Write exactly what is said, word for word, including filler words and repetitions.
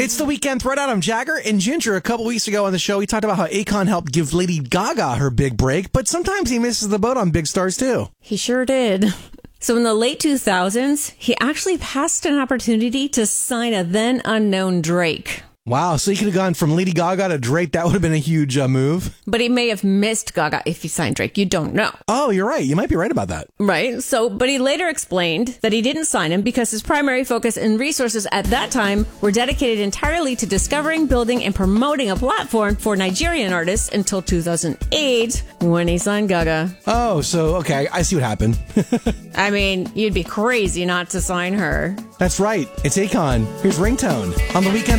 It's the weekend Throwdown. I'm Jagger, and Ginger, a couple weeks ago on the show, he talked about how Akon helped give Lady Gaga her big break, but sometimes he misses the boat on big stars too. He sure did. So in the late two thousands, he actually passed an opportunity to sign a then unknown Drake. Wow, so he could have gone from Lady Gaga to Drake. That would have been a huge uh, move. But he may have missed Gaga if he signed Drake. You don't know. Oh, you're right. You might be right about that. Right. So, but he later explained that he didn't sign him because his primary focus and resources at that time were dedicated entirely to discovering, building, and promoting a platform for Nigerian artists until two thousand eight when he signed Gaga. Oh, so, okay, I see what happened. I mean, you'd be crazy not to sign her. That's right. It's Akon. Here's Ringtone on the weekend.